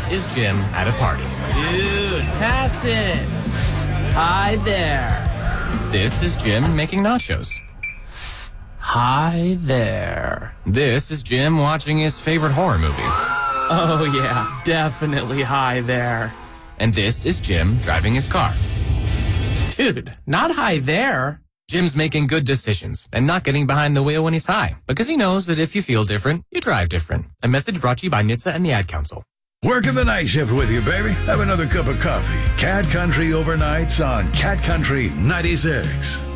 is Jim at a party. Dude, pass it. Hi there. This is Jim making nachos. Hi there. This is Jim watching his favorite horror movie. Oh yeah, definitely hi there. And this is Jim driving his car. Dude, not hi there. Jim's making good decisions and not getting behind the wheel when he's high, because he knows that if you feel different, you drive different. A message brought to you by NHTSA and the Ad Council. Working the night shift with you, baby. Have another cup of coffee. Cat Country Overnights on Cat Country 96.